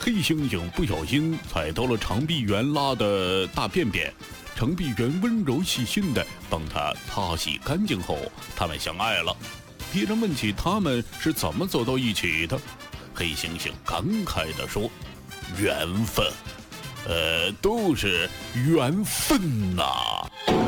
黑猩猩不小心踩到了长臂猿拉的大便便，长臂猿温柔细心地帮他擦洗干净后，他们相爱了。敌人问起他们是怎么走到一起的，黑猩猩感慨地说：“缘分，都是缘分呐。”